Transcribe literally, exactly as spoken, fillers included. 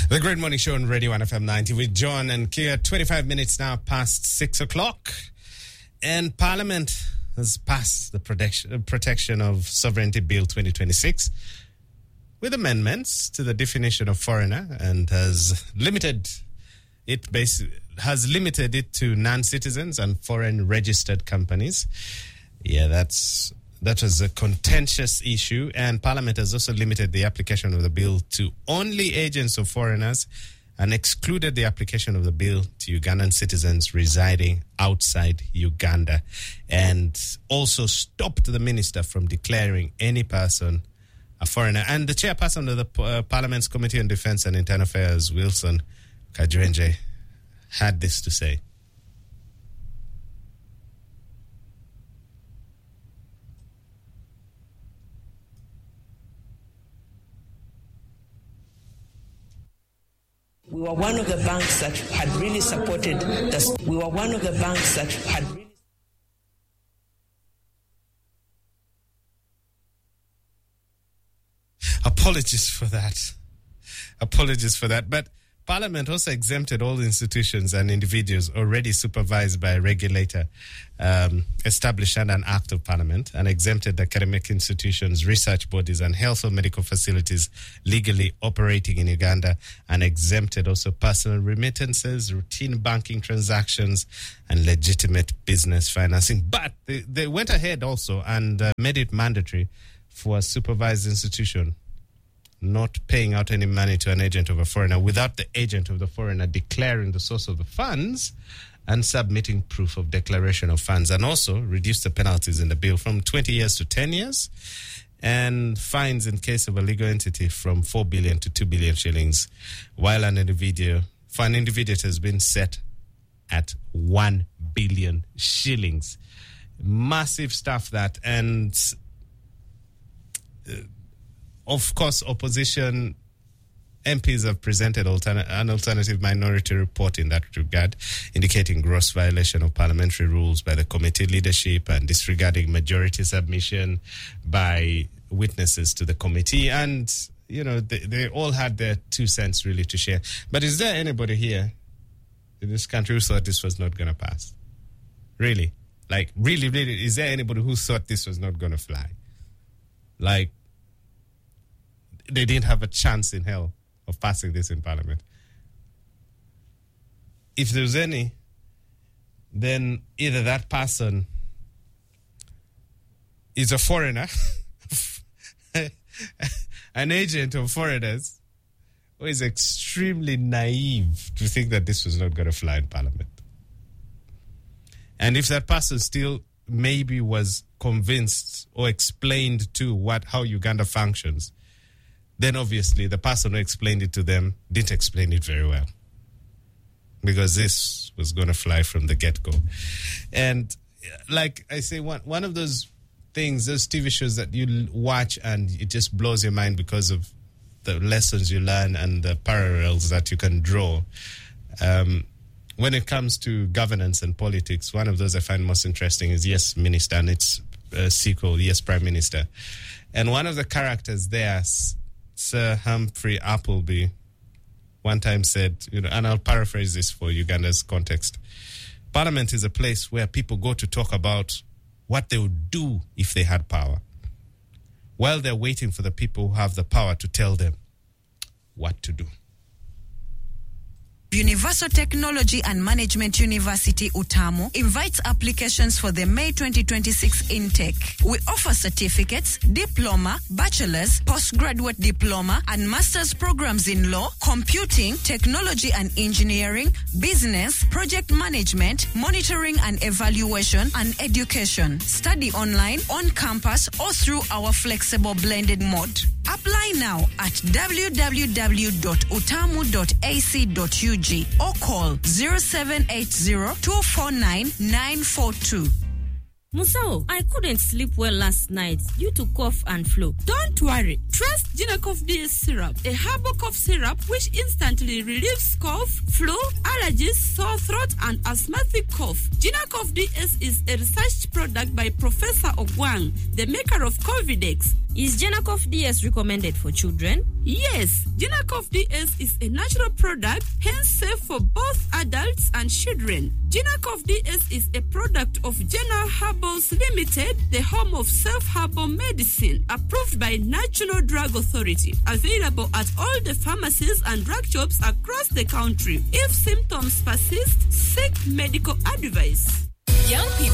The Great Morning Show on Radio one F M ninety with John and Kia. twenty-five minutes now past six o'clock. And Parliament has passed the protection, protection of Sovereignty Bill twenty twenty-six with amendments to the definition of foreigner and has limited it basi- has limited it to non-citizens and foreign registered companies. Yeah, that's that was a contentious issue, and Parliament has also limited the application of the bill to only agents of foreigners and excluded the application of the bill to Ugandan citizens residing outside Uganda, and also stopped the minister from declaring any person a foreigner. And the chairperson of the uh, Parliament's Committee on Defence and Internal Affairs, Wilson Kajwenje, had this to say. We were one of the banks that had really supported this. We were one of the banks that had really... Apologies for that. Apologies for that. But Parliament also exempted all institutions and individuals already supervised by a regulator um, established under an Act of Parliament, and exempted academic institutions, research bodies, and health or medical facilities legally operating in Uganda, and exempted also personal remittances, routine banking transactions, and legitimate business financing. But they, they went ahead also and uh, made it mandatory for a supervised institution not paying out any money to an agent of a foreigner without the agent of the foreigner declaring the source of the funds and submitting proof of declaration of funds, and also reduce the penalties in the bill from twenty years to ten years, and fines in case of a legal entity from four billion to two billion shillings, while an individual, for an individual it has been set at one billion shillings. Massive stuff that, and uh, of course, opposition M Ps have presented altern- an alternative minority report in that regard, indicating gross violation of parliamentary rules by the committee leadership and disregarding majority submission by witnesses to the committee. And, you know, they, they all had their two cents really to share. But is there anybody here in this country who thought this was not going to pass? Really? Like, really, really, is there anybody who thought this was not going to fly? Like, they didn't have a chance in hell of passing this in Parliament. If there's any, then either that person is a foreigner, an agent of foreigners, or is extremely naive to think that this was not going to fly in Parliament. And if that person still maybe was convinced or explained to what how Uganda functions, then obviously the person who explained it to them didn't explain it very well, because this was going to fly from the get-go. And like I say, one one of those things, those T V shows that you watch and it just blows your mind because of the lessons you learn and the parallels that you can draw. Um, when it comes to governance and politics, one of those I find most interesting is Yes, Minister, and its uh, sequel, Yes, Prime Minister. And one of the characters there, Sir Humphrey Appleby, one time said, you know, and I'll paraphrase this for Uganda's context: Parliament is a place where people go to talk about what they would do if they had power, while they're waiting for the people who have the power to tell them what to do. Universal Technology and Management University Utamu invites applications for the May twenty twenty-six intake. We offer certificates, diploma, bachelor's, postgraduate diploma, and master's programs in law, computing, technology and engineering, business, project management, monitoring and evaluation, and education. Study online, on campus, or through our flexible blended mode. Apply now at w w w dot utamu dot a c dot u g or call zero seven eight zero, two four nine, nine four two. Musao, I couldn't sleep well last night due to cough and flu. Don't worry. Trust Genacof D S syrup, a herbal cough syrup which instantly relieves cough, flu, allergies, sore throat, and asthmatic cough. Genacof D S is a research product by Professor Ogwang, the maker of Covidex. Is Genacof D S recommended for children? Yes, Genacof D S is a natural product, hence safe for both adults and children. Genacof D S is a product of Gena Herbals Limited, the home of self-herbal medicine, approved by National Drug Authority. Available at all the pharmacies and drug shops across the country. If symptoms persist, seek medical advice. Young people